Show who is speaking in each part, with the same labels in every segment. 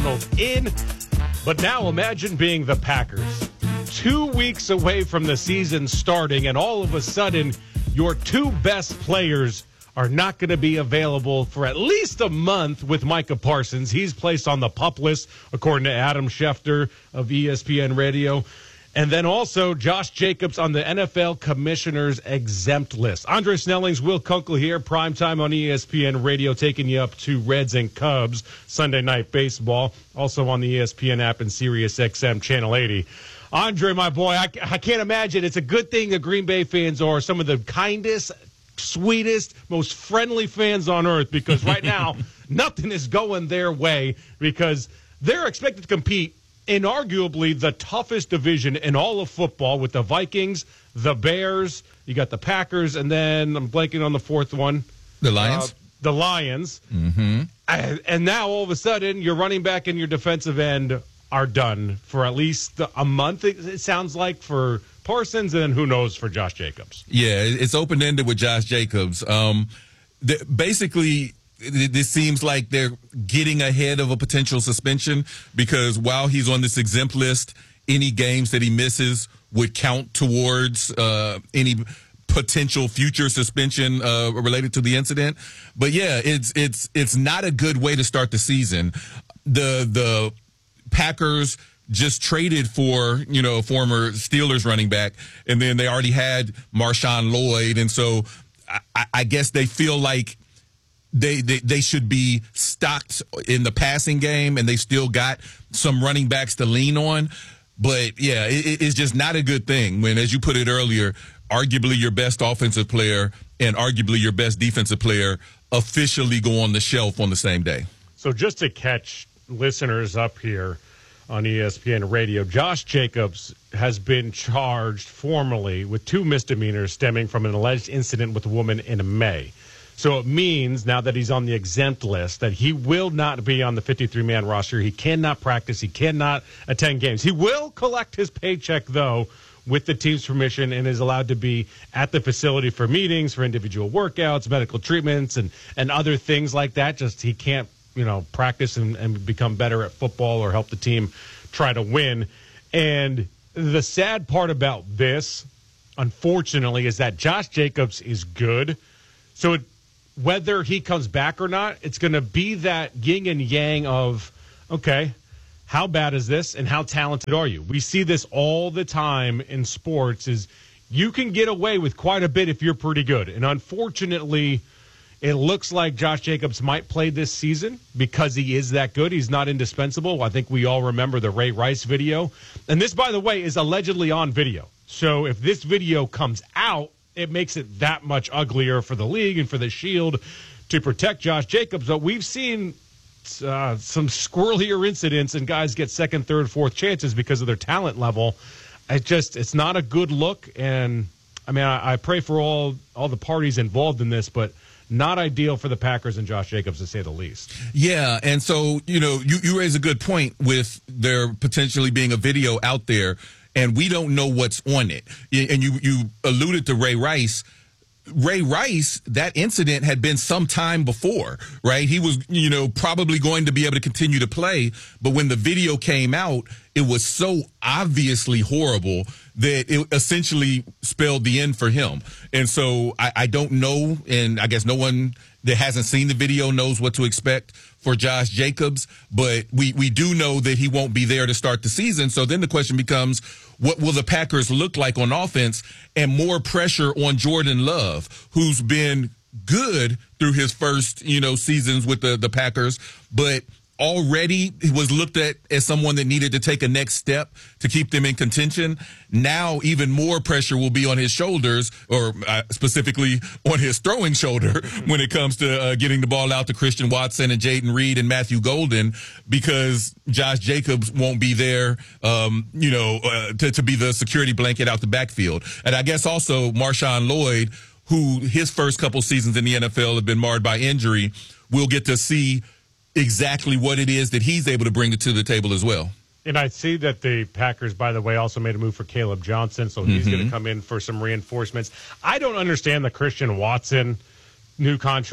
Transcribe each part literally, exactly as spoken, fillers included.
Speaker 1: settled in. But now imagine being the Packers. Two weeks away from the season starting, and all of a sudden, your two best players are not going to be available for at least a month with Micah Parsons. He's placed on the PUP list, according to Adam Schefter of E S P N Radio. And then also Josh Jacobs on the N F L Commissioner's exempt list. Andre Snelling's Will Kunkel here, primetime on E S P N Radio, taking you up to Reds and Cubs, Sunday Night Baseball, also on the E S P N app and Sirius X M Channel eighty. Andre, my boy, I, I can't imagine. It's a good thing the Green Bay fans are some of the kindest, sweetest, most friendly fans on earth, because right now nothing is going their way because they're expected to compete in arguably the toughest division in all of football with the Vikings, the Bears, you got the Packers, and then I'm blanking on the fourth one.
Speaker 2: The Lions?
Speaker 1: Uh, the Lions.
Speaker 2: Mm-hmm.
Speaker 1: And, and now all of a sudden your running back and your defensive end are done for at least a month, it sounds like, for Parsons, and who knows for Josh Jacobs.
Speaker 2: Yeah, it's open-ended with Josh Jacobs. Um, the, basically, this seems like they're getting ahead of a potential suspension because while he's on this exempt list, any games that he misses would count towards uh, any potential future suspension uh, related to the incident. But yeah, it's it's it's not a good way to start the season. The the Packers just traded for, you know, a former Steelers running back, and then they already had Marshawn Lloyd, and so I, I guess they feel like They, they they should be stocked in the passing game, and they still got some running backs to lean on. But, yeah, it, it's just not a good thing when, as you put it earlier, arguably your best offensive player and arguably your best defensive player officially go on the shelf on the same day.
Speaker 1: So just to catch listeners up here on E S P N Radio, Josh Jacobs has been charged formally with two misdemeanors stemming from an alleged incident with a woman in May. So it means, now that he's on the exempt list, that he will not be on the fifty-three man roster. He cannot practice. He cannot attend games. He will collect his paycheck, though, with the team's permission, and is allowed to be at the facility for meetings, for individual workouts, medical treatments, and, and other things like that. Just he can't, you know, practice and, and become better at football or help the team try to win. And the sad part about this, unfortunately, is that Josh Jacobs is good. So it whether he comes back or not, it's going to be that yin and yang of, okay, how bad is this and how talented are you? We see this all the time in sports, is you can get away with quite a bit if you're pretty good. And unfortunately, it looks like Josh Jacobs might play this season because he is that good. He's not indispensable. I think we all remember the Ray Rice video. And this, by the way, is allegedly on video. So if this video comes out, it makes it that much uglier for the league and for the Shield to protect Josh Jacobs. But we've seen uh, some squirrelier incidents, and guys get second, third, fourth chances because of their talent level. It just, it's not a good look. And I mean, I, I pray for all all the parties involved in this, but not ideal for the Packers and Josh Jacobs, to say the least.
Speaker 2: Yeah, and so, you know, you, you raise a good point with there potentially being a video out there, and we don't know what's on it. And you, you alluded to Ray Rice. Ray Rice, that incident had been some time before, right? He was, you know, probably going to be able to continue to play. But when the video came out, it was so obviously horrible that it essentially spelled the end for him. And so I, I don't know, and I guess no one that hasn't seen the video knows what to expect for Josh Jacobs, but we, we do know that he won't be there to start the season. So then the question becomes, what will the Packers look like on offense, and more pressure on Jordan Love, who's been good through his first, you know, seasons with the, the Packers, but already was looked at as someone that needed to take a next step to keep them in contention. Now even more pressure will be on his shoulders, or uh, specifically on his throwing shoulder, when it comes to uh, getting the ball out to Christian Watson and Jayden Reed and Matthew Golden, because Josh Jacobs won't be there, um, you know, uh, to, to be the security blanket out the backfield. And I guess also Marshawn Lloyd, who his first couple seasons in the N F L have been marred by injury, we'll get to see exactly what it is that he's able to bring to the table as well.
Speaker 1: And I see that the Packers, by the way, also made a move for Caleb Johnson, so he's mm-hmm. going to come in for some reinforcements. I don't understand the Christian Watson new contract.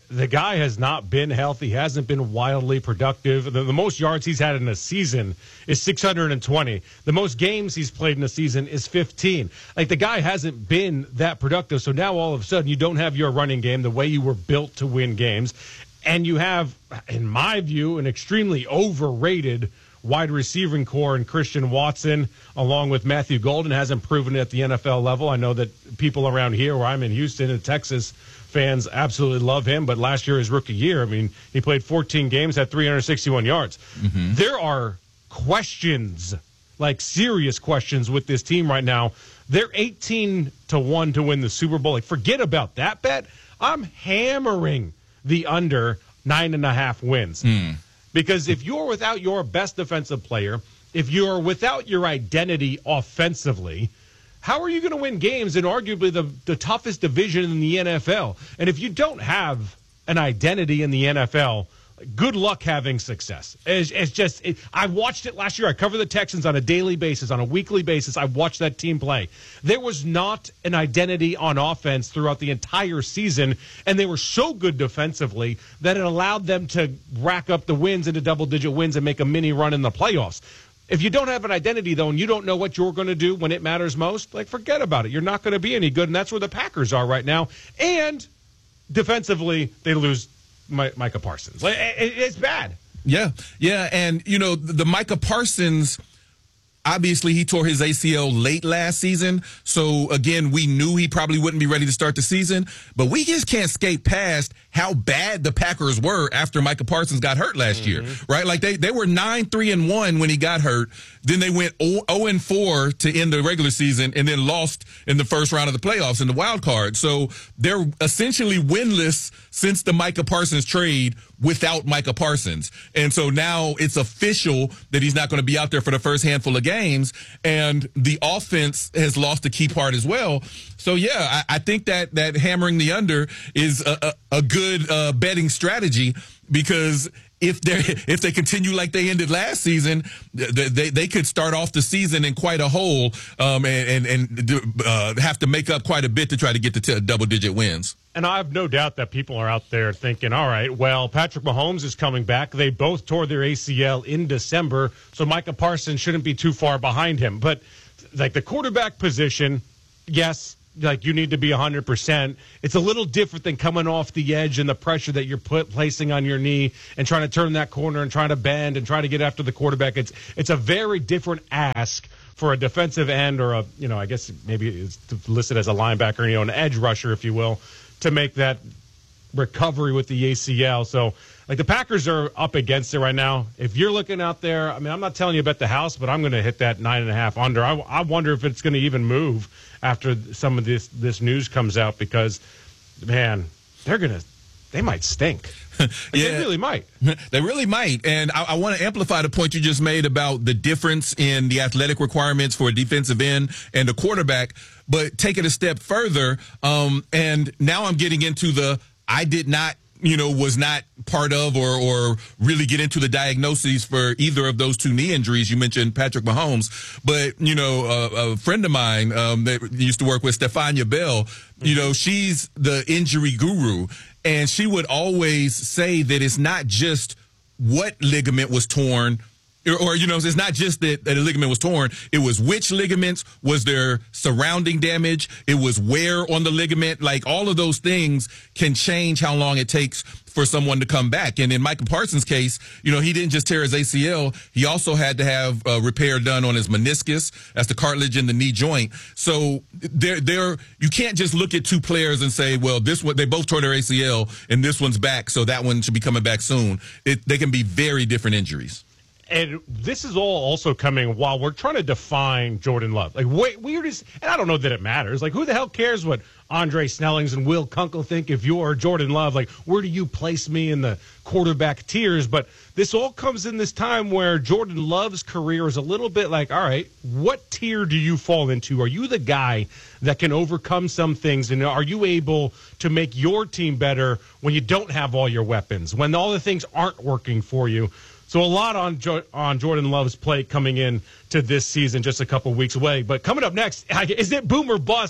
Speaker 1: the guy has not been healthy, hasn't been wildly productive. The, the most yards he's had in a season is six hundred twenty. The most games he's played in a season is fifteen. Like, the guy hasn't been that productive. So now all of a sudden you don't have your running game the way you were built to win games. And you have, in my view, an extremely overrated wide receiving core in Christian Watson, along with Matthew Golden, hasn't proven it at the N F L level. I know that people around here where I'm in Houston and Texas, fans absolutely love him, but last year, his rookie year, I mean, he played fourteen games, had three hundred sixty-one yards. Mm-hmm. There are questions, like serious questions with this team right now. They're eighteen to one to win the Super Bowl. Like, forget about that bet. I'm hammering the under nine and a half wins. Mm. Because if you're without your best defensive player, if you're without your identity offensively, how are you going to win games in arguably the, the toughest division in the N F L? And if you don't have an identity in the N F L, good luck having success. It's, it's just, it, I watched it last year. I cover the Texans on a daily basis, on a weekly basis. I watched that team play. There was not an identity on offense throughout the entire season, and they were so good defensively that it allowed them to rack up the wins into double-digit wins and make a mini run in the playoffs. If you don't have an identity, though, and you don't know what you're going to do when it matters most, like, forget about it. You're not going to be any good, and that's where the Packers are right now. And defensively, they lose My, Micah Parsons. Like, it, it's bad.
Speaker 2: Yeah, yeah, and, you know, the, the Micah Parsons, obviously he tore his A C L late last season, so, again, we knew he probably wouldn't be ready to start the season, but we just can't skate past how bad the Packers were after Micah Parsons got hurt last mm-hmm. year, right? Like, they, they were nine three and one when he got hurt. Then they went oh and four to end the regular season and then lost in the first round of the playoffs in the wild card. So they're essentially winless since the Micah Parsons trade without Micah Parsons. And so now it's official that he's not going to be out there for the first handful of games. And the offense has lost a key part as well. So, yeah, I, I think that, that hammering the under is a, a, a good uh, betting strategy, because if they if they continue like they ended last season, they they, they could start off the season in quite a hole um, and and, and uh, have to make up quite a bit to try to get to t- double digit wins.
Speaker 1: And I have no doubt that people are out there thinking, all right, well, Patrick Mahomes is coming back. They both tore their A C L in December, so Micah Parsons shouldn't be too far behind him. But like the quarterback position, yes, like you need to be one hundred percent. It's a little different than coming off the edge and the pressure that you're put placing on your knee and trying to turn that corner and trying to bend and try to get after the quarterback. It's it's a very different ask for a defensive end or a, you know, I guess maybe it's listed as a linebacker, you know, an edge rusher, if you will, to make that recovery with the A C L. So, like, the Packers are up against it right now. If you're looking out there, I mean, I'm not telling you about the house, but I'm going to hit that nine and a half under. I, I wonder if it's going to even move after some of this this news comes out, because, man, they're going to they might stink. Like, yeah, they really might.
Speaker 2: They really might. And I, I want to amplify the point you just made about the difference in the athletic requirements for a defensive end and a quarterback, but take it a step further. Um, and now I'm getting into the I did not, you know, was not part of or, or really get into the diagnoses for either of those two knee injuries. You mentioned Patrick Mahomes, but, you know, a, a friend of mine um, that used to work with, Stephania Bell, you know, she's the injury guru, and she would always say that it's not just what ligament was torn, or, or you know, it's not just that, that a ligament was torn. It was which ligaments, was there surrounding damage, it was wear on the ligament. Like, all of those things can change how long it takes for someone to come back. And in Micah Parsons' case, you know, he didn't just tear his A C L. He also had to have a repair done on his meniscus. That's the cartilage in the knee joint. So there, there, you can't just look at two players and say, well, this one, they both tore their A C L and this one's back, so that one should be coming back soon. It, they can be very different injuries.
Speaker 1: And this is all also coming while we're trying to define Jordan Love. Like, wait, weird is, and I don't know that it matters. Like, who the hell cares what Andre Snellings and Will Kunkel think if you're Jordan Love? Like, where do you place me in the quarterback tiers? But this all comes in this time where Jordan Love's career is a little bit like, all right, what tier do you fall into? Are you the guy that can overcome some things? And are you able to make your team better when you don't have all your weapons, when all the things aren't working for you? So a lot on jo- on Jordan Love's plate coming in to this season, just a couple weeks away. But coming up next, is it boom or bust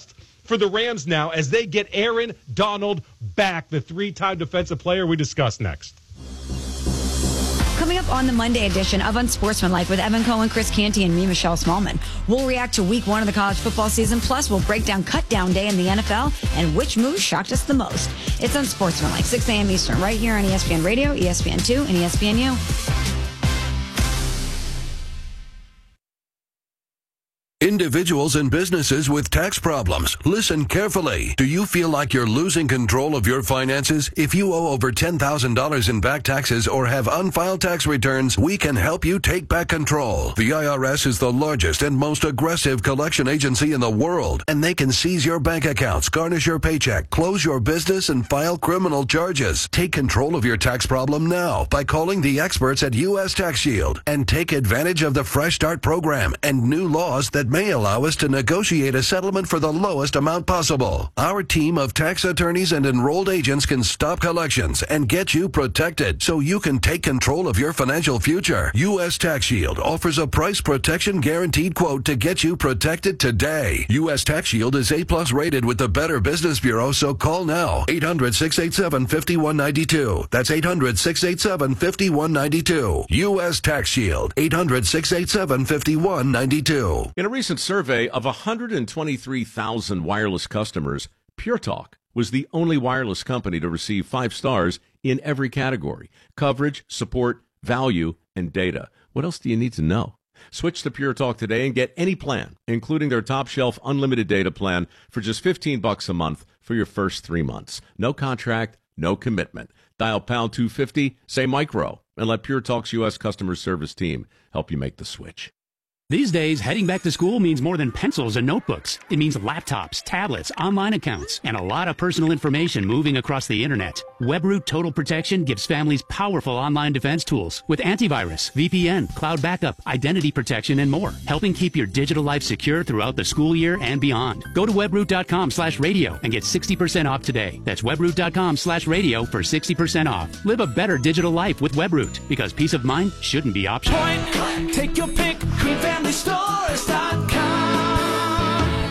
Speaker 1: for the Rams now as they get Aaron Donald back, the three-time defensive player we discuss next.
Speaker 3: Coming up on the Monday edition of Unsportsmanlike with Evan Cohen, Chris Canty, and me, Michelle Smallman. We'll react to week one of the college football season. Plus, we'll break down cut down day in the N F L and which move shocked us the most. It's Unsportsmanlike, six a.m. Eastern, right here on E S P N Radio, E S P N two, and E S P N U.
Speaker 4: Individuals and businesses with tax problems, listen carefully. Do you feel like you're losing control of your finances? If you owe over ten thousand dollars in back taxes or have unfiled tax returns, we can help you take back control. The I R S is the largest and most aggressive collection agency in the world, and they can seize your bank accounts, garnish your paycheck, close your business, and file criminal charges. Take control of your tax problem now by calling the experts at U S Tax Shield and take advantage of the Fresh Start program and new laws that may allow us to negotiate a settlement for the lowest amount possible. Our team of tax attorneys and enrolled agents can stop collections and get you protected so you can take control of your financial future. U S Tax Shield offers a price protection guaranteed quote to get you protected today. U S Tax Shield is A plus rated with the Better Business Bureau, so call now. eight hundred, six eight seven, five one nine two. That's eight hundred, six eight seven, five one nine two. U S Tax Shield, eight hundred, six eight seven, five one nine two.
Speaker 5: In a recent survey of one hundred twenty-three thousand wireless customers, Pure Talk was the only wireless company to receive five stars in every category: coverage, support, value, and data. What else do you need to know? Switch to Pure Talk today and get any plan, including their top shelf unlimited data plan, for just fifteen bucks a month for your first three months. No contract, no commitment. Dial pound two fifty, say micro, and let Pure Talk's U S customer service team help you make the switch.
Speaker 6: These days, heading back to school means more than pencils and notebooks. It means laptops, tablets, online accounts, and a lot of personal information moving across the internet. WebRoot Total Protection gives families powerful online defense tools with antivirus, V P N, cloud backup, identity protection, and more, helping keep your digital life secure throughout the school year and beyond. Go to webroot.com slash radio and get sixty percent off today. That's webroot.com slash radio for sixty percent off. Live a better digital life with WebRoot, because peace of mind shouldn't be optional.
Speaker 7: Point click, take your pick, Green Family Stores dot com.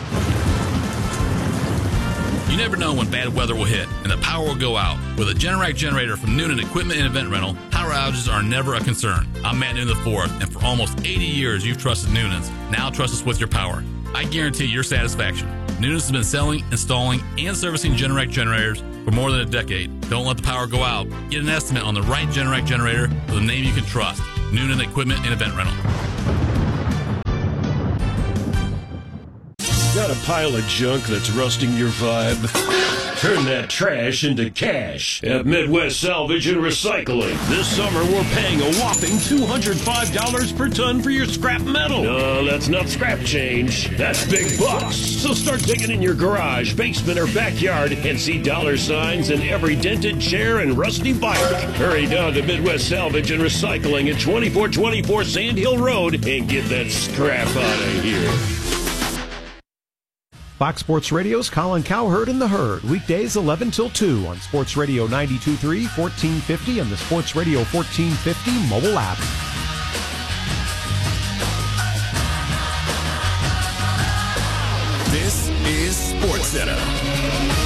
Speaker 8: You never know when bad weather will hit and the power will go out. With a Generac generator from Noonan Equipment and Event Rental, power outages are never a concern. I'm Matt Noonan the fourth, and for almost eighty years you've trusted Noonan's. Now trust us with your power. I guarantee your satisfaction. Noonan's has been selling, installing, and servicing Generac generators for more than a decade. Don't let the power go out. Get an estimate on the right Generac generator with a name you can trust. Noonan Equipment and Event Rental.
Speaker 9: Got a pile of junk that's rusting your vibe? Turn that trash into cash at Midwest Salvage and Recycling. This summer, we're paying a whopping two hundred five dollars per ton for your scrap metal. No, that's not scrap change. That's big bucks. So start digging in your garage, basement, or backyard and see dollar signs in every dented chair and rusty bike. Hurry down to Midwest Salvage and Recycling at twenty-four twenty-four Sand Hill Road and get that scrap out of here.
Speaker 10: Fox Sports Radio's Colin Cowherd and the Herd, weekdays eleven till two on Sports Radio ninety-two point three, fourteen fifty, and the Sports Radio fourteen fifty mobile app.
Speaker 11: This is SportsCenter.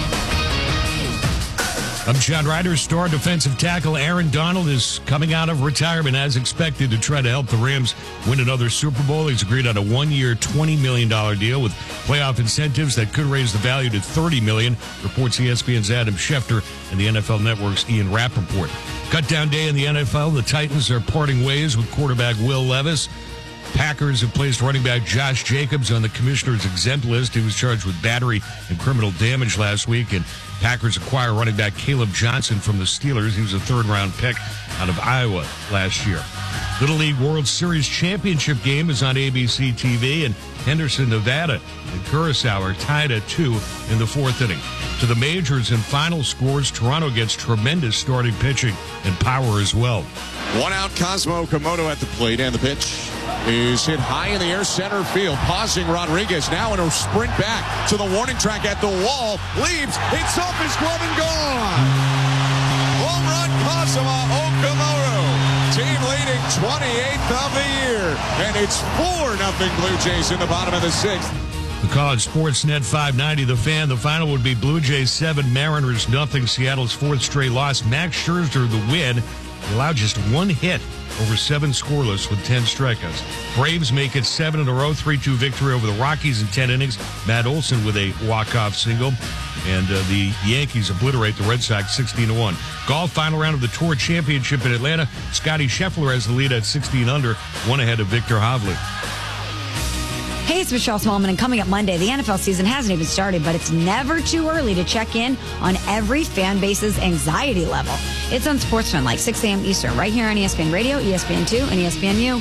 Speaker 12: I'm John Ryder. Star defensive tackle Aaron Donald is coming out of retirement as expected to try to help the Rams win another Super Bowl. He's agreed on a one-year, twenty million dollars deal with playoff incentives that could raise the value to thirty million dollars, reports E S P N's Adam Schefter and the N F L Network's Ian Rappaport. Cut-down day in the N F L. The Titans are parting ways with quarterback Will Levis. Packers have placed running back Josh Jacobs on the commissioner's exempt list. He was charged with battery and criminal damage last week, and Packers acquire running back Caleb Johnson from the Steelers. He was a third-round pick out of Iowa last year. Little League World Series Championship game is on A B C T V, and Henderson, Nevada, and Curacao are tied at two in the fourth inning. To the majors and final scores, Toronto gets tremendous starting pitching and power as well.
Speaker 13: One out, Cosmo Komodo at the plate, and the pitch is hit high in the air center field. Pausing Rodriguez now in a sprint back to the warning track at the wall. Leaves. It's off his glove and gone. Home run, Cosmo Okamoto. Team leading twenty-eighth of the year. And it's four nothing Blue Jays in the bottom of the sixth.
Speaker 12: The College Sportsnet five ninety, The Fan. The final would be Blue Jays seven, Mariners nothing. Seattle's fourth straight loss. Max Scherzer the win. He allowed just one hit over seven scoreless with ten strikeouts. Braves make it seven in a row, three two victory over the Rockies in ten innings. Matt Olson with a walk-off single. And uh, the Yankees obliterate the Red Sox sixteen to one. Golf final round of the Tour Championship in Atlanta. Scotty Scheffler has the lead at sixteen under, one ahead of Victor Hovland.
Speaker 3: Hey, it's Michelle Smallman, and coming up Monday, the N F L season hasn't even started, but it's never too early to check in on every fan base's anxiety level. It's on Sportsman, like six a.m. Eastern, right here on E S P N Radio, E S P N two, and E S P N U.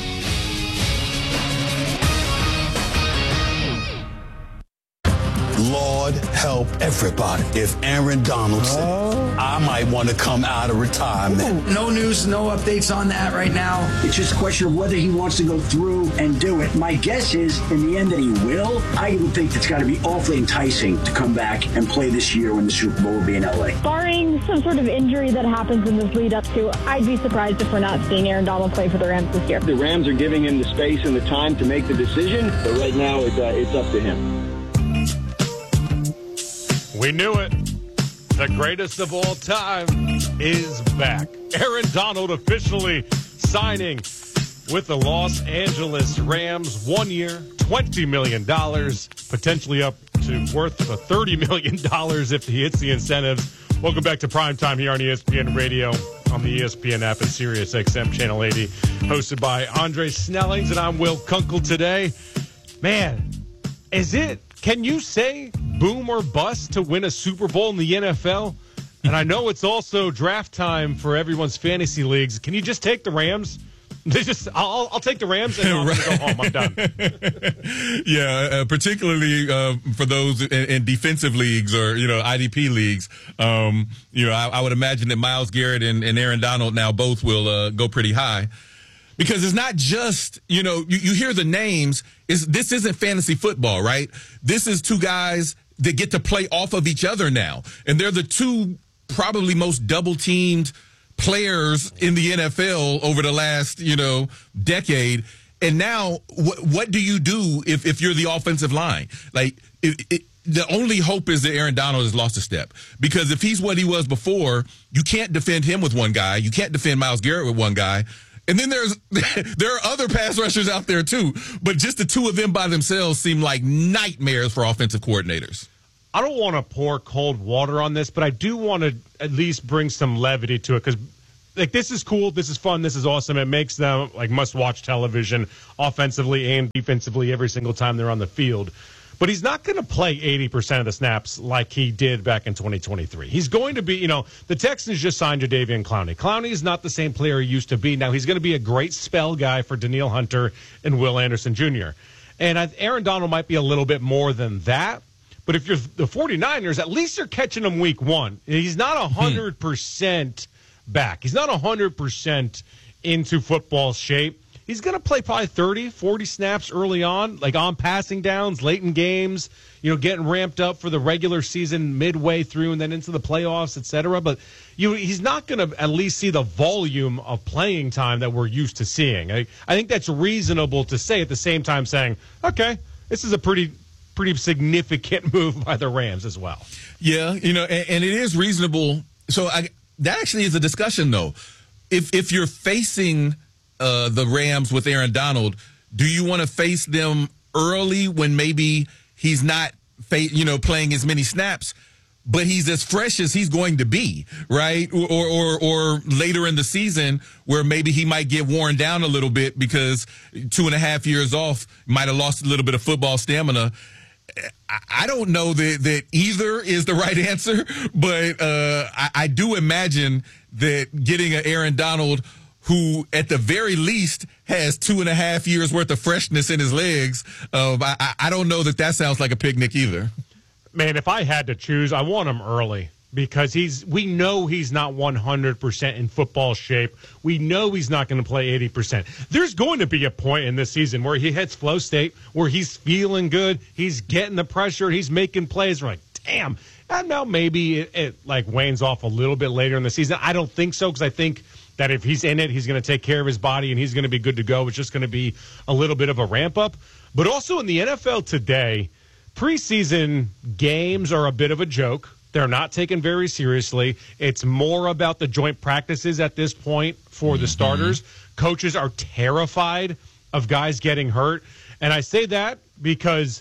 Speaker 14: Lord help everybody. If Aaron Donald said, I might want to come out of retirement.
Speaker 15: No news, no updates on that right now.
Speaker 16: It's just a question of whether he wants to go through and do it. My guess is, in the end, that he will. I would think it's got to be awfully enticing to come back and play this year when the Super Bowl will be in L A.
Speaker 17: Barring some sort of injury that happens in this lead up to, I'd be surprised if we're not seeing Aaron Donald play for the Rams this year.
Speaker 18: The Rams are giving him the space and the time to make the decision, but right now it's, uh, it's up to him.
Speaker 1: We knew it. The greatest of all time is back. Aaron Donald officially signing with the Los Angeles Rams. One year, twenty million dollars, potentially up to worth thirty million dollars if he hits the incentives. Welcome back to Primetime here on E S P N Radio, on the E S P N app and Sirius X M Channel eighty, hosted by Andre Snellings, and I'm Will Kunkel today. Man, is it, can you say boom or bust to win a Super Bowl in the N F L? And I know it's also draft time for everyone's fantasy leagues. Can you just take the Rams? They just, I'll, I'll take the Rams and I'm right. going to go home. I'm done.
Speaker 2: yeah, uh, particularly uh, for those in, in defensive leagues or, you know, I D P leagues. Um, you know, I, I would imagine that Myles Garrett and, and Aaron Donald now both will uh, go pretty high. Because it's not just, you know, you, you hear the names. It's, this isn't fantasy football, right? This is two guys that get to play off of each other now. And they're the two probably most double-teamed players in the N F L over the last, you know, decade. And now what, what do you do if, if you're the offensive line? Like, it, it, the only hope is that Aaron Donald has lost a step. Because if he's what he was before, you can't defend him with one guy. You can't defend Myles Garrett with one guy. And then there's there are other pass rushers out there, too. But just the two of them by themselves seem like nightmares for offensive coordinators.
Speaker 1: I don't want to pour cold water on this, but I do want to at least bring some levity to it because, like, this is cool. This is fun. This is awesome. It makes them, like, must-watch television offensively and defensively every single time they're on the field. But he's not going to play eighty percent of the snaps like he did back in twenty twenty-three. He's going to be, you know, the Texans just signed Jadeveon Clowney. Clowney is not the same player he used to be. Now, he's going to be a great spell guy for Danielle Hunter and Will Anderson Junior And I, Aaron Donald might be a little bit more than that. But if you're the 49ers, at least you're catching him week one. He's not one hundred percent back. He's not one hundred percent into football shape. He's going to play probably thirty, forty snaps early on, like on passing downs, late in games, you know, getting ramped up for the regular season midway through and then into the playoffs, et cetera. But you, he's not going to at least see the volume of playing time that we're used to seeing. I, I think that's reasonable to say at the same time saying, okay, this is a pretty pretty significant move by the Rams as well.
Speaker 2: Yeah, you know, and, and it is reasonable. So I, that actually is a discussion, though. If if you're facing uh, the Rams with Aaron Donald, do you want to face them early when maybe he's not, fa- you know, playing as many snaps, but he's as fresh as he's going to be, right? Or, or or or later in the season where maybe he might get worn down a little bit because two and a half years off might have lost a little bit of football stamina. I don't know that, that either is the right answer, but uh, I, I do imagine that getting an Aaron Donald who at the very least has two and a half years worth of freshness in his legs, uh, I, I don't know that that sounds like a picnic either.
Speaker 1: Man, if I had to choose, I want him early. Because he's, we know he's not one hundred percent in football shape. We know he's not going to play eighty percent. There's going to be a point in this season where he hits flow state, where he's feeling good, he's getting the pressure, he's making plays. We're like, damn. And now maybe it, it like wanes off a little bit later in the season. I don't think so, because I think that if he's in it, he's going to take care of his body and he's going to be good to go. It's just going to be a little bit of a ramp up. But also in the N F L today, preseason games are a bit of a joke. They're not taken very seriously. It's more about the joint practices at this point for mm-hmm. the starters. Coaches are terrified of guys getting hurt. And I say that because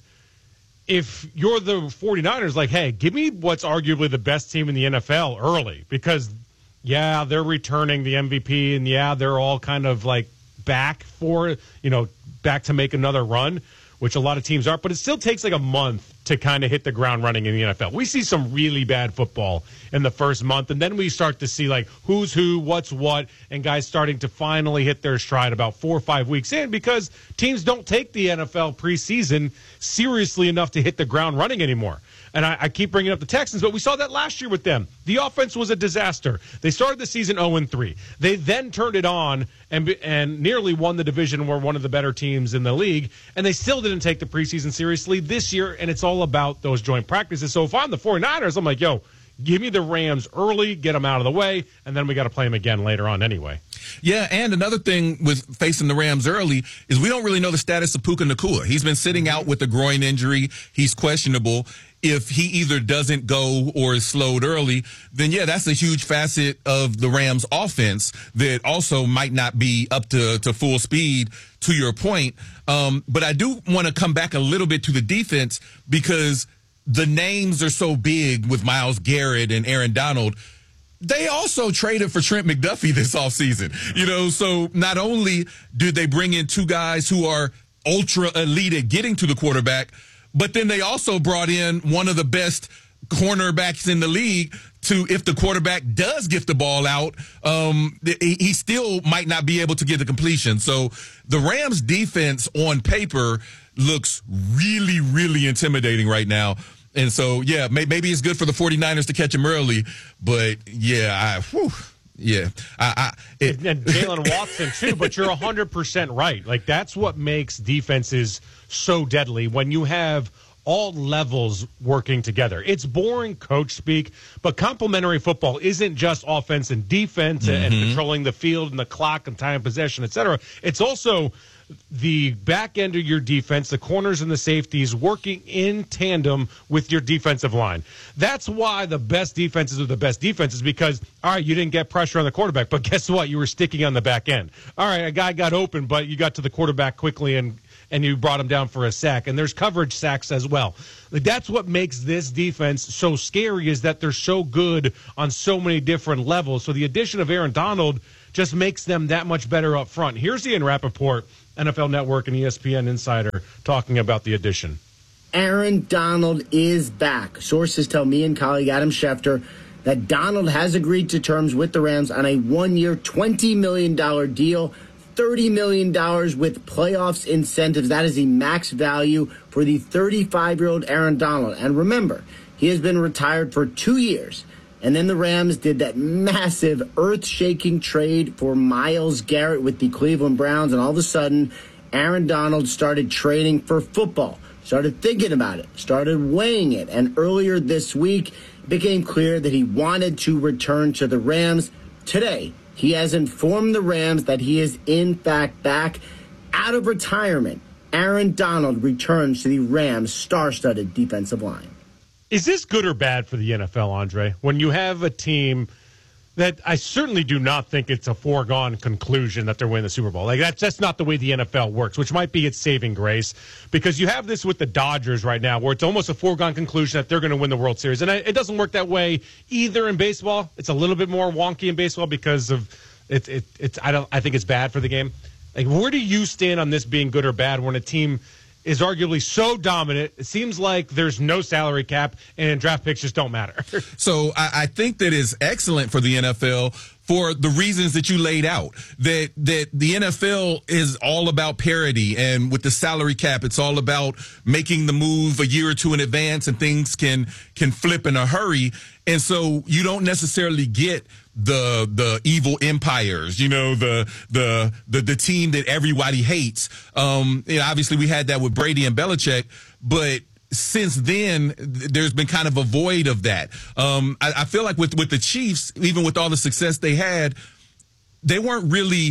Speaker 1: if you're the 49ers, like, hey, give me what's arguably the best team in the N F L early, because, yeah, they're returning the M V P, and, yeah, they're all kind of, like, back for, you know, back to make another run, which a lot of teams are. But it still takes, like, a month to kind of hit the ground running in the N F L. We see some really bad football in the first month, and then we start to see, like, who's who, what's what, and guys starting to finally hit their stride about four or five weeks in, because teams don't take the N F L preseason seriously enough to hit the ground running anymore. And I, I keep bringing up the Texans, but we saw that last year with them. The offense was a disaster. They started the season oh and three. They then turned it on and and nearly won the division, were one of the better teams in the league, and they still didn't take the preseason seriously this year, and it's all about those joint practices. So if I'm the 49ers, I'm like, yo, give me the Rams early, get them out of the way, and then we got to play them again later on anyway.
Speaker 2: Yeah, and another thing with facing the Rams early is we don't really know the status of Puka Nacua. He's been sitting out with a groin injury. He's questionable. If he either doesn't go or is slowed early, then, yeah, that's a huge facet of the Rams offense that also might not be up to, to full speed, to your point. Um, but I do want to come back a little bit to the defense, because the names are so big with Myles Garrett and Aaron Donald. They also traded for Trent McDuffie this offseason. You know, so not only did they bring in two guys who are ultra elite at getting to the quarterback, but then they also brought in one of the best cornerbacks in the league to, if the quarterback does get the ball out, um, he still might not be able to get the completion. So the Rams defense on paper looks really, really intimidating right now. And so, yeah, maybe it's good for the 49ers to catch him early, but yeah, I, whew, yeah. I, I, it,
Speaker 1: and Jalen Watson too, but you're one hundred percent right. Like, that's what makes defenses so deadly, when you have all levels working together. It's boring coach speak, but complementary football isn't just offense and defense mm-hmm. and controlling the field and the clock and time of possession, et cetera. It's also the back end of your defense, the corners and the safeties, working in tandem with your defensive line. That's why the best defenses are the best defenses, because, all right, you didn't get pressure on the quarterback, but guess what? You were sticking on the back end. All right, a guy got open, but you got to the quarterback quickly and and you brought him down for a sack. And there's coverage sacks as well. Like, that's what makes this defense so scary, is that they're so good on so many different levels. So the addition of Aaron Donald just makes them that much better up front. Here's Ian Rappaport, N F L Network and E S P N insider, talking about the addition.
Speaker 19: Aaron Donald is back. Sources tell me and colleague Adam Schefter that Donald has agreed to terms with the Rams on a one-year, twenty million dollars deal, thirty million dollars with playoffs incentives. That is the max value for the thirty-five-year-old Aaron Donald. And remember, he has been retired for two years. And then the Rams did that massive, earth-shaking trade for Myles Garrett with the Cleveland Browns. And all of a sudden, Aaron Donald started training for football, started thinking about it, started weighing it. And earlier this week, it became clear that he wanted to return to the Rams. Today, he has informed the Rams that he is, in fact, back out of retirement. Aaron Donald returns to the Rams' star-studded defensive line.
Speaker 1: Is this good or bad for the N F L, Andre, when you have a team that I certainly do not think it's a foregone conclusion that they're winning the Super Bowl? Like, that's just not the way the N F L works, which might be its saving grace, because you have this with the Dodgers right now, where it's almost a foregone conclusion that they're going to win the World Series. And it doesn't work that way either in baseball. It's a little bit more wonky in baseball because of it. It, it's I don't. I think it's bad for the game. Like, where do you stand on this being good or bad when a team is arguably so dominant? It seems like there's no salary cap and draft picks just don't matter.
Speaker 2: So I, I think that is excellent for the N F L for the reasons that you laid out, that that the N F L is all about parity, and with the salary cap, it's all about making the move a year or two in advance, and things can can flip in a hurry. And so you don't necessarily get the the evil empires, you know, the the the, the team that everybody hates. Um, you know, obviously we had that with Brady and Belichick, but since then, there's been kind of a void of that. Um, I, I feel like with, with the Chiefs, even with all the success they had, they weren't really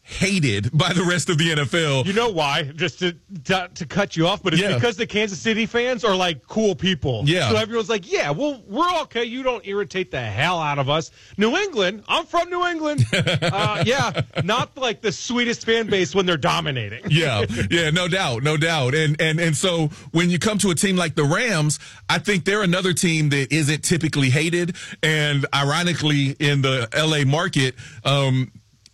Speaker 2: hated by the rest of the N F L.
Speaker 1: You know why? Just to to, to cut you off, but it's
Speaker 2: Yeah.
Speaker 1: because the Kansas City fans are like cool people.
Speaker 2: Yeah.
Speaker 1: So everyone's like, yeah, well, we're okay. You don't irritate the hell out of us. New England, I'm from New England. uh, yeah, not like the sweetest fan base when they're dominating.
Speaker 2: yeah, yeah, no doubt, no doubt. And and and so when you come to a team like the Rams, I think they're another team that isn't typically hated. And ironically, in the L A market, um,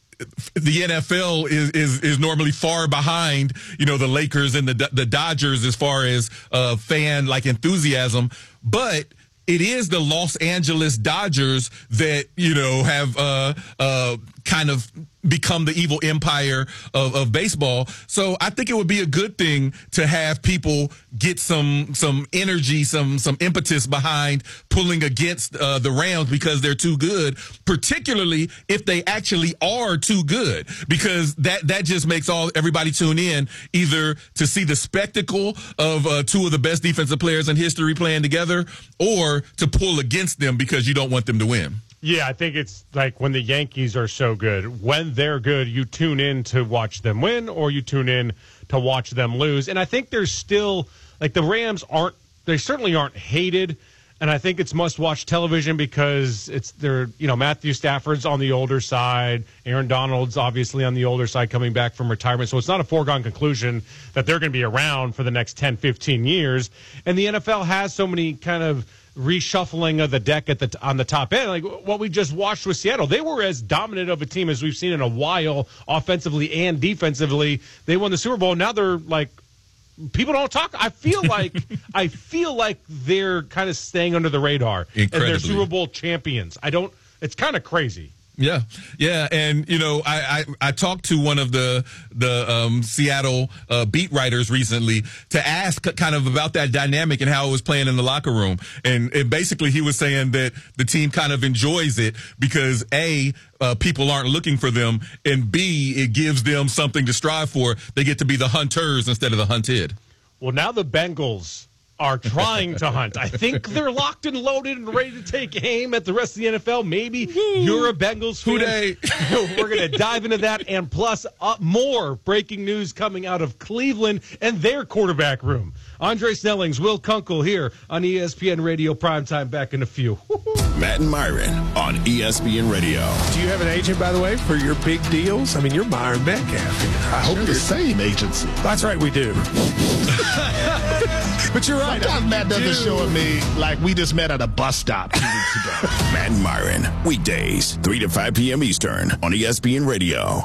Speaker 2: the N F L is, is is normally far behind, you know, the Lakers and the the Dodgers as far as uh, fan like enthusiasm, but it is the Los Angeles Dodgers that, you know, have uh, uh, kind of become the evil empire of, of baseball. So I think it would be a good thing to have people get some some energy, some some impetus behind pulling against uh, the Rams because they're too good, particularly if they actually are too good, because that that just makes all everybody tune in either to see the spectacle of uh, two of the best defensive players in history playing together, or to pull against them because you don't want them to win.
Speaker 1: Yeah, I think it's like when the Yankees are so good. When they're good, you tune in to watch them win, or you tune in to watch them lose. And I think there's still, like, the Rams aren't, they certainly aren't hated. And I think it's must-watch television because it's, they're, you know, Matthew Stafford's on the older side. Aaron Donald's obviously on the older side coming back from retirement. So it's not a foregone conclusion that they're going to be around for the next ten, fifteen years. And the N F L has so many kind of reshuffling of the deck at the on the top end, like what we just watched with Seattle. They were as dominant of a team as we've seen in a while, offensively and defensively. They won the Super Bowl. Now they're like, people don't talk. I feel like I feel like they're kind of staying under the radar, and they're Super Bowl champions. I don't. It's kind of crazy.
Speaker 2: Yeah, yeah, and you know, I, I, I talked to one of the the um, Seattle uh, beat writers recently to ask kind of about that dynamic and how it was playing in the locker room, and, and basically he was saying that the team kind of enjoys it because A, uh, people aren't looking for them, and B, it gives them something to strive for. They get to be the hunters instead of the hunted.
Speaker 1: Well, now the Bengals are trying to hunt. I think they're locked and loaded and ready to take aim at the rest of the N F L. Maybe you're a Bengals fan. We're going to dive into that, and plus uh, more breaking news coming out of Cleveland and their quarterback room. Andre Snellings, Will Kunkel here on E S P N Radio Primetime. Back in a few.
Speaker 11: Matt and Myron on E S P N Radio.
Speaker 20: Do you have an agent, by the way, for your big deals? I mean, you're Myron Metcalf. I hope
Speaker 21: sure, the same agency.
Speaker 20: That's right, we do. But you're right.
Speaker 21: Sometimes Matt doesn't show me like we just met at a bus stop two weeks ago.
Speaker 11: Matt and Myron, weekdays, three to five p.m. Eastern on E S P N Radio.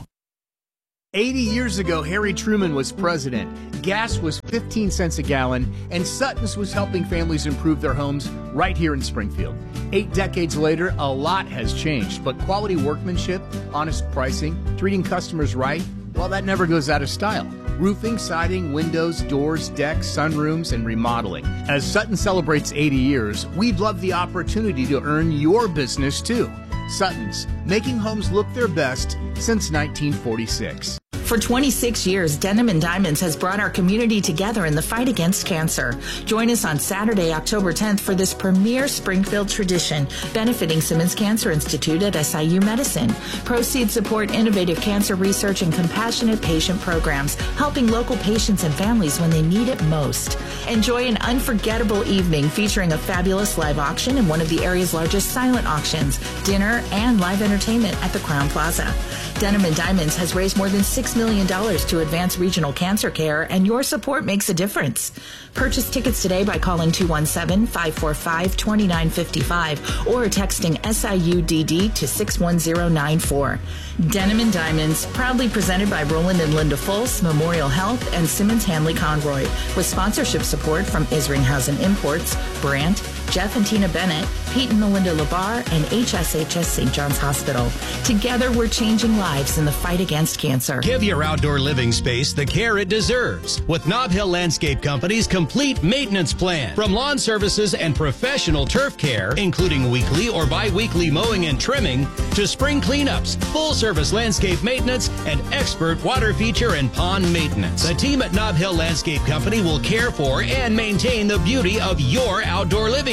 Speaker 22: eighty years ago, Harry Truman was president. Gas was fifteen cents a gallon, and Sutton's was helping families improve their homes right here in Springfield. Eight decades later, a lot has changed, but quality workmanship, honest pricing, treating customers right, well, that never goes out of style. Roofing, siding, windows, doors, decks, sunrooms, and remodeling. As Sutton celebrates eighty years, we'd love the opportunity to earn your business too. Sutton's, making homes look their best since nineteen forty-six.
Speaker 23: For twenty-six years, Denim and Diamonds has brought our community together in the fight against cancer. Join us on Saturday, October tenth for this premier Springfield tradition, benefiting Simmons Cancer Institute at S I U Medicine. Proceeds support innovative cancer research and compassionate patient programs, helping local patients and families when they need it most. Enjoy an unforgettable evening featuring a fabulous live auction and one of the area's largest silent auctions, dinner, and live entertainment at the Crown Plaza. Denim and Diamonds has raised more than six million dollars to advance regional cancer care, and your support makes a difference. Purchase tickets today by calling two one seven, five four five, two nine five five or texting S I U D D to six one zero nine four. Denim and Diamonds, proudly presented by Roland and Linda Fultz, Memorial Health, and Simmons Hanley Conroy, with sponsorship support from Isringhausen Imports, Brandt, Jeff and Tina Bennett, Pete and Melinda Labar, and H S H S Saint John's Hospital. Together, we're changing lives in the fight against cancer.
Speaker 24: Give your outdoor living space the care it deserves with Nob Hill Landscape Company's complete maintenance plan. From lawn services and professional turf care, including weekly or bi-weekly mowing and trimming, to spring cleanups, full-service landscape maintenance, and expert water feature and pond maintenance. The team at Nob Hill Landscape Company will care for and maintain the beauty of your outdoor living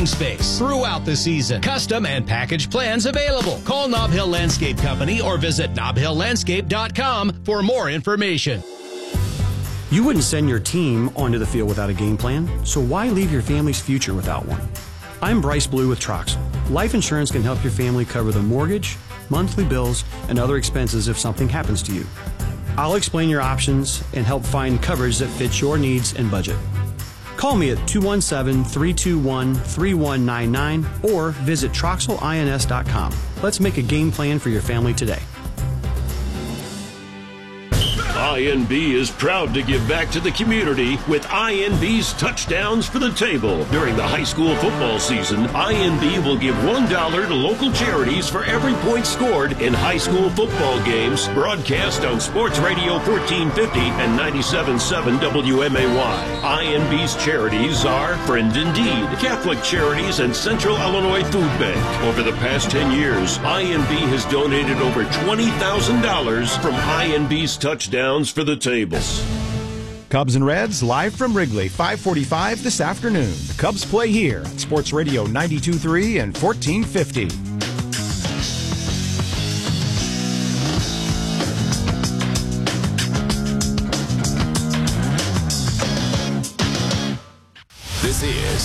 Speaker 24: living space throughout the season. Custom and package plans available. Call Nob Hill Landscape Company or visit nob hill landscape dot com for more information.
Speaker 4: You wouldn't send your team onto the field without a game plan, so why leave your family's future without one? I'm Bryce Blue with Troxel. Life insurance can help your family cover the mortgage, monthly bills, and other expenses if something happens to you. I'll explain your options and help find coverage that fits your needs and budget. Call me at two one seven, three two one, three one nine nine or visit troxel ins dot com. Let's make a game plan for your family today.
Speaker 9: I N B is proud to give back to the community with I N B's Touchdowns for the Table. During the high school football season, I N B will give one dollar to local charities for every point scored in high school football games broadcast on Sports Radio fourteen fifty and ninety-seven point seven W M A Y. I N B's charities are Friend Indeed, Catholic Charities, and Central Illinois Food Bank. Over the past ten years, I N B has donated over twenty thousand dollars from I N B's Touchdowns for the Tables.
Speaker 10: Cubs and Reds live from Wrigley, five forty-five this afternoon. The Cubs play here on Sports Radio ninety-two point three and fourteen fifty.
Speaker 11: This is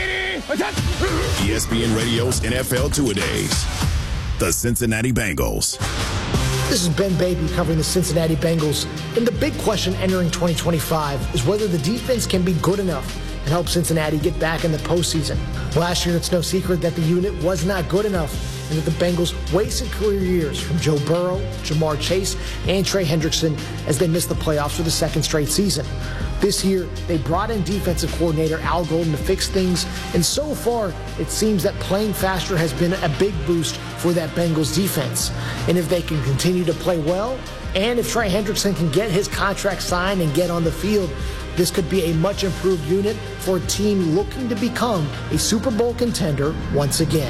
Speaker 11: E S P N Radio's N F L Two-A-Days. The Cincinnati Bengals.
Speaker 5: This is Ben Baby covering the Cincinnati Bengals. And the big question entering twenty twenty-five is whether the defense can be good enough and help Cincinnati get back in the postseason. Last year, it's no secret that the unit was not good enough and that the Bengals wasted career years from Joe Burrow, Jamar Chase, and Trey Hendrickson as they missed the playoffs for the second straight season. This year, they brought in defensive coordinator Al Golden to fix things, and so far, it seems that playing faster has been a big boost for that Bengals defense. And if they can continue to play well, and if Trey Hendrickson can get his contract signed and get on the field, this could be a much improved unit for a team looking to become a Super Bowl contender once again.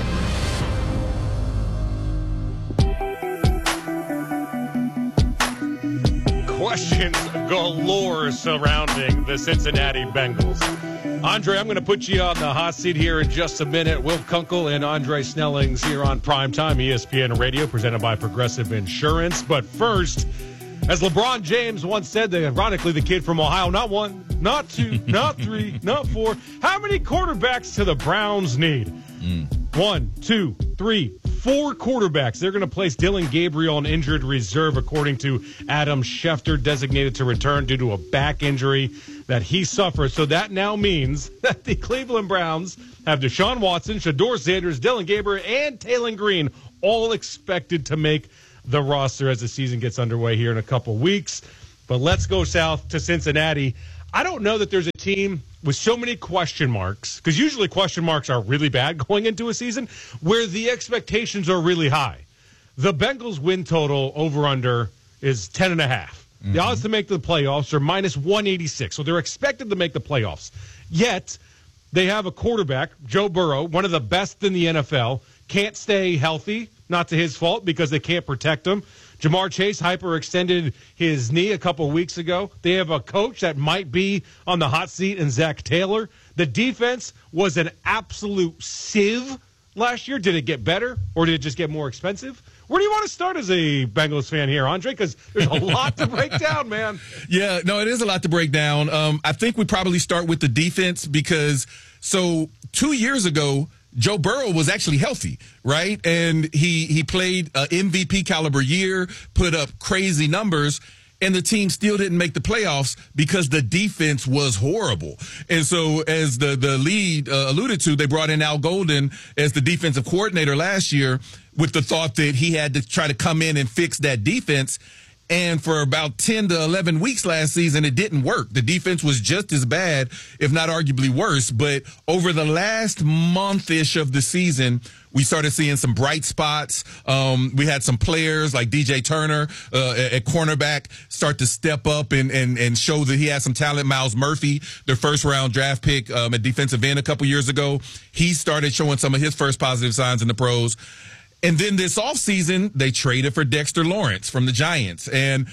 Speaker 1: Questions galore surrounding the Cincinnati Bengals. Andre, I'm going to put you on the hot seat here in just a minute. Will Kunkel and Andre Snellings here on Primetime E S P N Radio, presented by Progressive Insurance. But first, as LeBron James once said, that ironically, the kid from Ohio, not one, not two, not three, not four. How many quarterbacks do the Browns need? Mm. One, two, three, four quarterbacks. They're going to place Dylan Gabriel on injured reserve, according to Adam Schefter, designated to return due to a back injury that he suffered. So that now means that the Cleveland Browns have Deshaun Watson, Shedeur Sanders, Dylan Gabriel, and Taylor Green all expected to make the roster as the season gets underway here in a couple weeks. But let's go south to Cincinnati. I don't know that there's a team with so many question marks, because usually question marks are really bad going into a season, where the expectations are really high. The Bengals win total over-under is ten and a half. Mm-hmm. The odds to make the playoffs are minus one eighty-six, so they're expected to make the playoffs. Yet, they have a quarterback, Joe Burrow, one of the best in the N F L, can't stay healthy, not to his fault, because they can't protect him. Jamar Chase hyperextended his knee a couple weeks ago. They have a coach that might be on the hot seat in Zach Taylor. The defense was an absolute sieve last year. Did it get better, or did it just get more expensive? Where do you want to start as a Bengals fan here, Andre? Because there's a lot to break down, man.
Speaker 2: Yeah, no, it is a lot to break down. Um, I think we probably start with the defense because, so two years ago, Joe Burrow was actually healthy, right? And he he played an M V P caliber year, put up crazy numbers, and the team still didn't make the playoffs because the defense was horrible. And so, as the, the lead uh, alluded to, they brought in Al Golden as the defensive coordinator last year with the thought that he had to try to come in and fix that defense. And for about ten to eleven weeks last season, it didn't work. The defense was just as bad, if not arguably worse. But over the last month-ish of the season, we started seeing some bright spots. Um, we had some players like D J Turner uh, at cornerback start to step up and, and, and show that he has some talent. Miles Murphy, their first-round draft pick um, at defensive end a couple years ago, he started showing some of his first positive signs in the pros. And then this offseason, they traded for Dexter Lawrence from the Giants. And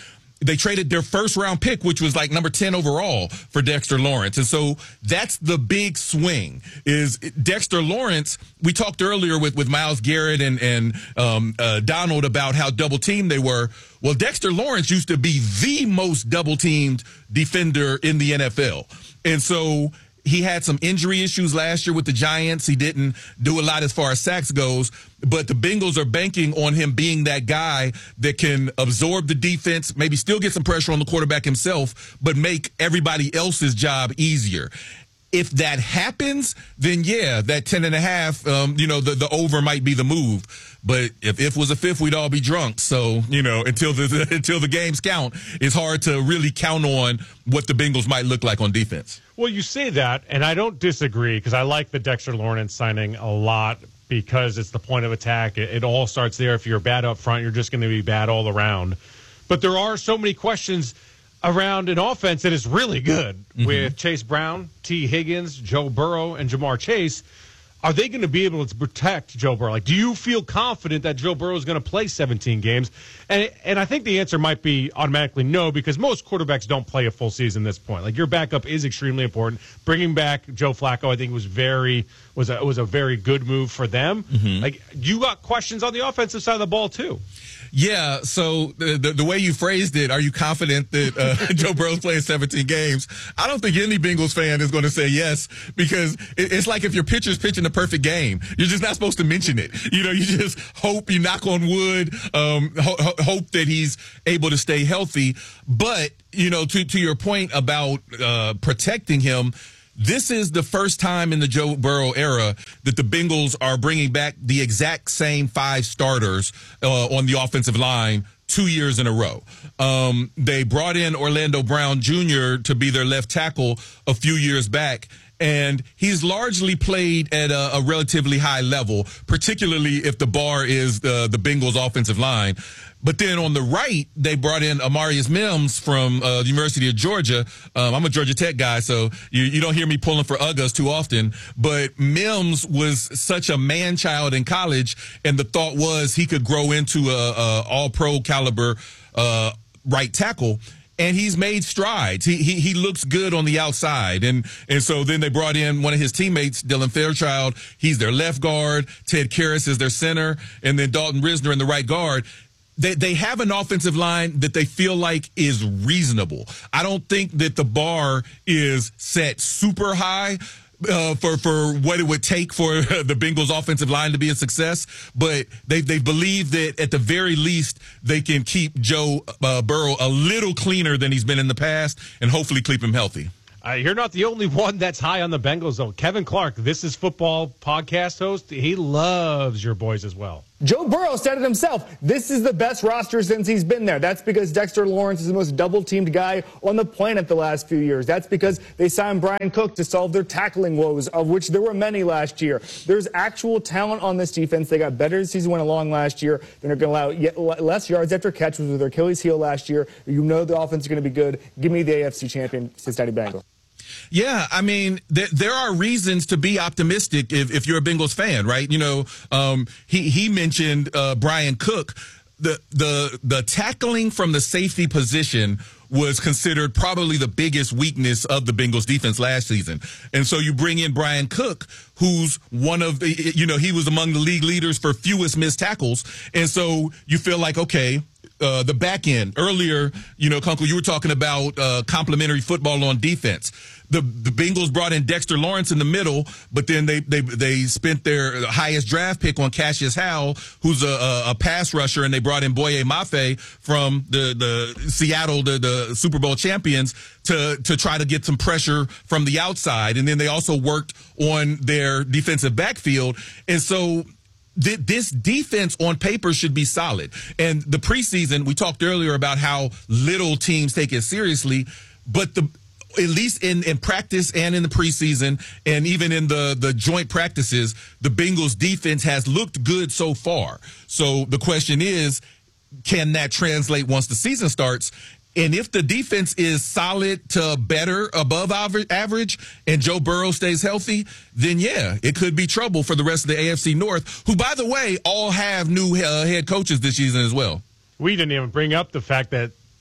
Speaker 2: they traded their first round pick, which was like number ten overall, for Dexter Lawrence. And so that's the big swing is Dexter Lawrence. We talked earlier with, with Myles Garrett and, and um, uh, Donald about how double teamed they were. Well, Dexter Lawrence used to be the most double teamed defender in the N F L. And so he had some injury issues last year with the Giants. He didn't do a lot as far as sacks goes, but the Bengals are banking on him being that guy that can absorb the defense, maybe still get some pressure on the quarterback himself, but make everybody else's job easier. If that happens, then yeah, that ten and a half, um, you know, the, the over might be the move. But if if was a fifth, we'd all be drunk. So, you know, until the, the until the games count, it's hard to really count on what the Bengals might look like on defense.
Speaker 1: Well, you say that, and I don't disagree because I like the Dexter Lawrence signing a lot because it's the point of attack. It, it all starts there. If you're bad up front, you're just going to be bad all around. But there are so many questions around an offense that is really good mm-hmm. with Chase Brown, T. Higgins, Joe Burrow, and Jamar Chase. Are they going to be able to protect Joe Burrow? Like, do you feel confident that Joe Burrow is going to play seventeen games? And and I think the answer might be automatically no, because most quarterbacks don't play a full season at this point. Like, your backup is extremely important. Bringing back Joe Flacco, I think, was very was a was a very good move for them. Mm-hmm. Like, you got questions on the offensive side of the ball too.
Speaker 2: Yeah, so the, the the way you phrased it, are you confident that uh, Joe Burrow's playing seventeen games? I don't think any Bengals fan is going to say yes, because it, it's like if your pitcher's pitching a perfect game, you're just not supposed to mention it. You know, you just hope, you knock on wood, um, ho- hope that he's able to stay healthy. But, you know, to, to your point about uh, protecting him, this is the first time in the Joe Burrow era that the Bengals are bringing back the exact same five starters uh, on the offensive line two years in a row. Um, they brought in Orlando Brown Junior to be their left tackle a few years back, and he's largely played at a, a relatively high level, particularly if the bar is the, the Bengals offensive line. But then on the right, they brought in Amarius Mims from uh, the University of Georgia. Um, I'm a Georgia Tech guy, so you, you don't hear me pulling for Ugas too often. But Mims was such a man-child in college, and the thought was he could grow into a, a all-pro caliber uh, right tackle. And he's made strides. He, he he looks good on the outside. And and so then they brought in one of his teammates, Dylan Fairchild. He's their left guard. Ted Karras is their center. And then Dalton Risner in the right guard. They they have an offensive line that they feel like is reasonable. I don't think that the bar is set super high uh, for for what it would take for the Bengals offensive line to be a success, but they they believe that at the very least they can keep Joe uh, Burrow a little cleaner than he's been in the past, and hopefully keep him healthy.
Speaker 1: Uh, you're not the only one that's high on the Bengals, though. Kevin Clark, This Is Football podcast host, he loves your boys as well.
Speaker 6: Joe Burrow said it himself. This is the best roster since he's been there. That's because Dexter Lawrence is the most double-teamed guy on the planet the last few years. That's because they signed Brian Cook to solve their tackling woes, of which there were many last year. There's actual talent on this defense. They got better as the season went along last year. They're going to allow yet less yards after catch, which was their Achilles heel last year. You know the offense is going to be good. Give me the A F C champion, Cincinnati Bengals.
Speaker 2: Yeah, I mean, th- there are reasons to be optimistic if, if you're a Bengals fan, right? You know, um, he, he mentioned uh, Brian Cook. The, the, the tackling from the safety position was considered probably the biggest weakness of the Bengals defense last season. And so you bring in Brian Cook, who's one of the, you know, he was among the league leaders for fewest missed tackles. And so you feel like, okay, Uh, the back end. Earlier, you know, Kunkel, you were talking about uh, complementary football on defense. The the Bengals brought in Dexter Lawrence in the middle, but then they they they spent their highest draft pick on Cassius Howell, who's a, a pass rusher, and they brought in Boye Mafe from the the Seattle, the, the Super Bowl champions, to to try to get some pressure from the outside, and then they also worked on their defensive backfield, and so. This defense on paper should be solid. And the preseason, we talked earlier about how little teams take it seriously, but the at least in, in practice and in the preseason and even in the, the joint practices, the Bengals defense has looked good so far. So the question is, can that translate once the season starts? And if the defense is solid to better above average and Joe Burrow stays healthy, then, yeah, it could be trouble for the rest of the A F C North, who, by the way, all have new uh, head coaches this season as well.
Speaker 1: We didn't even bring up the fact that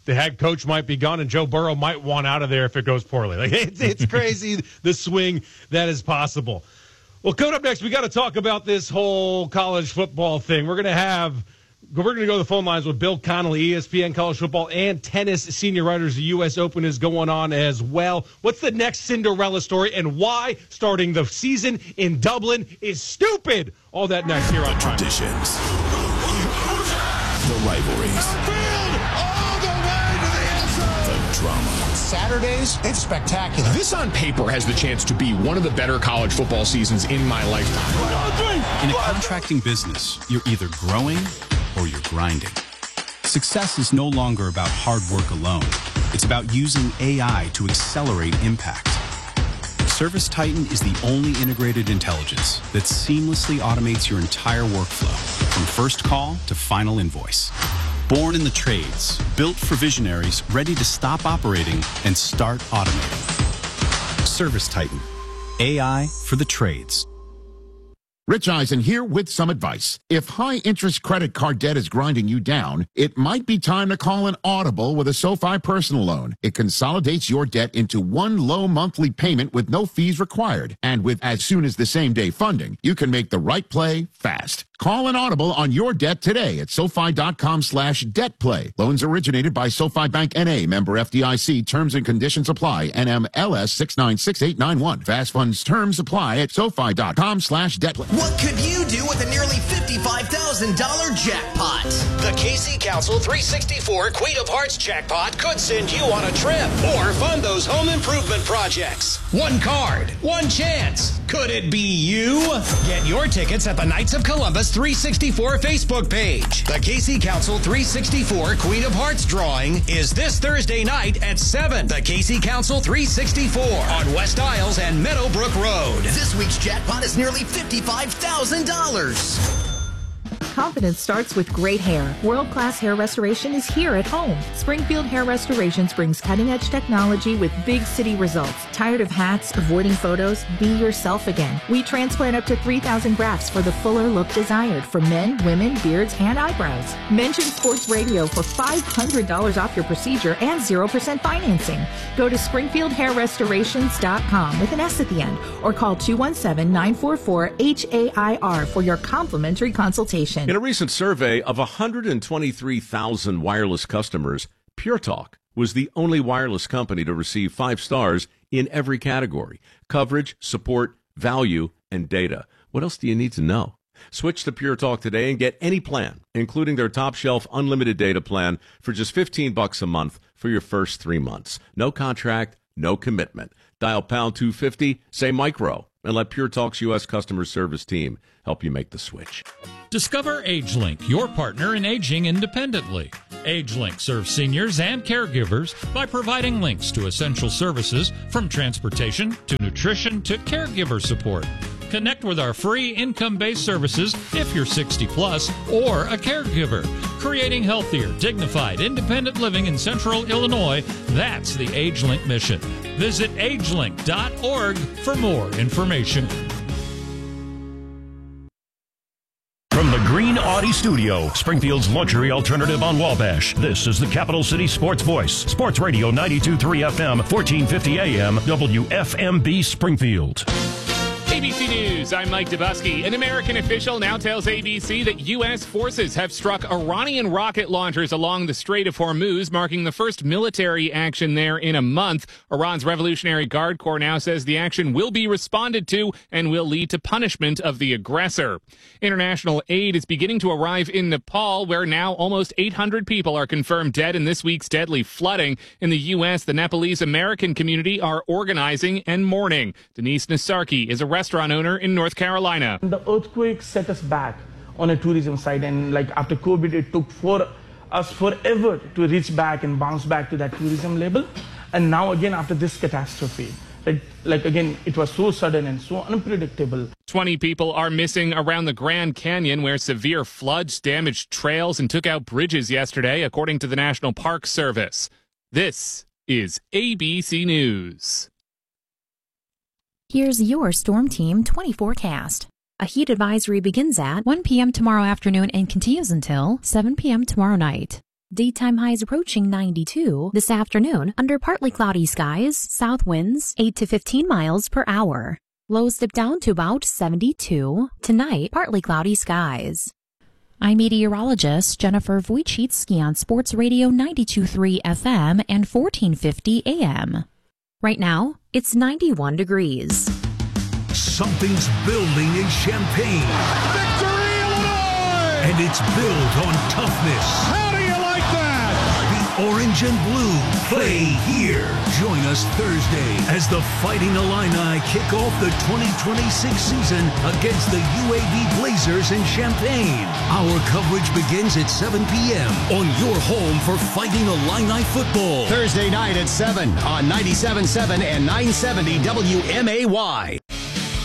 Speaker 1: the head coach might be gone, and Joe Burrow might want out of there if it goes poorly. Like it's, it's crazy the swing that is possible. Well, coming up next, we got to talk about this whole college football thing. We're going to have we're going to go to the phone lines with Bill Connolly, E S P N college football and tennis senior writers. The U S Open is going on as well. What's the next Cinderella story, and why starting the season in Dublin is stupid? All that next here on Prime.
Speaker 11: Traditions, the rivalries. Drama.
Speaker 7: Saturdays, it's spectacular. This on paper has the chance to be one of the better college football seasons in my lifetime.
Speaker 8: In a contracting business, you're either growing or you're grinding. Success is no longer about hard work alone. It's about using A I to accelerate impact. Service Titan is the only integrated intelligence that seamlessly automates your entire workflow, from first call to final invoice. Born in the trades, built for visionaries ready to stop operating and start automating. Service Titan, A I for the trades.
Speaker 12: Rich Eisen here with some advice. If high-interest credit card debt is grinding you down, it might be time to call an Audible with a SoFi personal loan. It consolidates your debt into one low monthly payment with no fees required. And with as soon as the same-day funding, you can make the right play fast. Call an Audible on your debt today at SoFi.com slash debt play. Loans originated by SoFi Bank N A, member F D I C. Terms and conditions apply. N M L S six nine six eight nine one. Fast funds terms apply at SoFi.com slash debt play.
Speaker 13: What could you do with a nearly fifty-five thousand dollars jackpot? The K C Council three sixty-four Queen of Hearts jackpot could send you on a trip or fund those home improvement projects. One card, one chance. Could it be you? Get your tickets at the Knights of Columbus three sixty-four Facebook page. The K C Council three sixty-four Queen of Hearts drawing is this Thursday night at seven. The K C Council three sixty-four on West Isles and Meadowbrook Road. This week's jackpot is nearly fifty-five thousand dollars.
Speaker 23: Confidence starts with great hair. World-class hair restoration is here at home. Springfield Hair Restorations brings cutting-edge technology with big city results. Tired of hats, avoiding photos? Be yourself again. We transplant up to three thousand grafts for the fuller look desired for men, women, beards, and eyebrows. Mention Sports Radio for five hundred dollars off your procedure and zero percent financing. Go to springfield hair restorations dot com with an S at the end or call two one seven, nine four four, H A I R for your complimentary consultation.
Speaker 25: In a recent survey of one hundred twenty-three thousand wireless customers, Pure Talk was the only wireless company to receive five stars in every category: coverage, support, value, and data. What else do you need to know? Switch to Pure Talk today and get any plan, including their top shelf unlimited data plan, for just fifteen bucks a month for your first three months. No contract, no commitment. Dial pound two fifty, say micro, and let Pure Talk's U S customer service team help you make the switch.
Speaker 26: Discover AgeLink, your partner in aging independently. AgeLink serves seniors and caregivers by providing links to essential services from transportation to nutrition to caregiver support. Connect with our free income-based services if you're sixty plus or a caregiver. Creating healthier, dignified, independent living in Central Illinois, that's the AgeLink mission. Visit age link dot org for more information.
Speaker 9: From the Green Audi Studio, Springfield's luxury alternative on Wabash, this is the Capital City Sports Voice, Sports Radio ninety-two point three F M, fourteen fifty A M, W F M B Springfield.
Speaker 27: A B C News, I'm Mike Dubusky. An American official now tells A B C that U S forces have struck Iranian rocket launchers along the Strait of Hormuz, marking the first military action there in a month. Iran's Revolutionary Guard Corps now says the action will be responded to and will lead to punishment of the aggressor. International aid is beginning to arrive in Nepal, where now almost eight hundred people are confirmed dead in this week's deadly flooding. In the U S, the Nepalese American community are organizing and mourning. Denise Nasarki is a restaurant owner in North Carolina.
Speaker 28: The earthquake set us back on a tourism side, and like after COVID, it took for us forever to reach back and bounce back to that tourism level. And now again, after this catastrophe, like, like again, it was so sudden and so unpredictable.
Speaker 27: twenty people are missing around the Grand Canyon, where severe floods damaged trails and took out bridges yesterday, according to the National Park Service. This is A B C News.
Speaker 29: Here's your Storm Team twenty forecast. A heat advisory begins at one p.m. tomorrow afternoon and continues until seven p.m. tomorrow night. Daytime highs approaching ninety-two. This afternoon, under partly cloudy skies, south winds eight to fifteen miles per hour. Lows dip down to about seventy-two. Tonight, partly cloudy skies. I'm meteorologist Jennifer Wojcicki on Sports Radio ninety-two point three F M and fourteen fifty A M. Right now, it's ninety-one degrees.
Speaker 3: Something's building in Champaign. Victory, Illinois! And it's built on toughness. How do you like that? The orange and blue play here. Join us Thursday as the Fighting Illini kick off the twenty twenty-six season against the U A B Blazers in Champaign. Our coverage begins at seven p.m. on your home for Fighting Illini football.
Speaker 24: Thursday night at seven on ninety-seven point seven and nine seventy W M A Y.